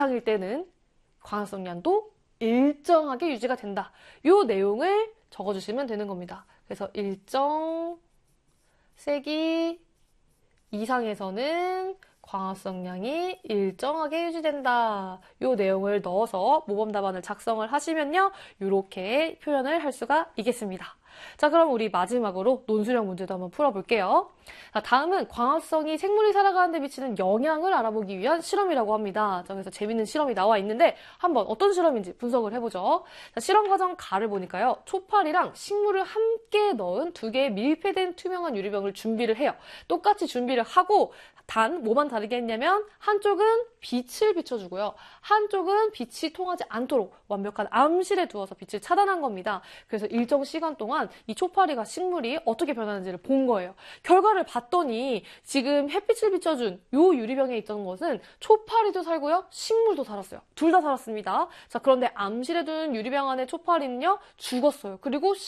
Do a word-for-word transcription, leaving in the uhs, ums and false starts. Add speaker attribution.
Speaker 1: 이상일 때는 광합성량도 일정하게 유지가 된다. 요 내용을 적어주시면 되는 겁니다. 그래서 일정 세기 이상에서는 광합성량이 일정하게 유지된다. 요 내용을 넣어서 모범 답안을 작성을 하시면요. 이렇게 표현을 할 수가 있겠습니다. 자, 그럼 우리 마지막으로 논술형 문제도 한번 풀어볼게요. 자, 다음은 광합성이 생물이 살아가는 데 미치는 영향을 알아보기 위한 실험이라고 합니다. 자, 그래서 재밌는 실험이 나와 있는데 한번 어떤 실험인지 분석을 해보죠. 자, 실험 과정 가를 보니까요. 초파리랑 식물을 함께 넣은 두 개의 밀폐된 투명한 유리병을 준비를 해요. 똑같이 준비를 하고 단 뭐만 다르게 했냐면 한쪽은 빛을 비춰주고요. 한쪽은 빛이 통하지 않도록 완벽한 암실에 두어서 빛을 차단한 겁니다. 그래서 일정 시간 동안 이 초파리가 식물이 어떻게 변하는지를 본 거예요. 결과를 봤더니 지금 햇빛을 비춰준 요 유리병에 있던 것은 초파리도 살고요. 식물도 살았어요. 둘 다 살았습니다. 자, 그런데 암실에 둔 유리병 안에 초파리는요. 죽었어요. 그리고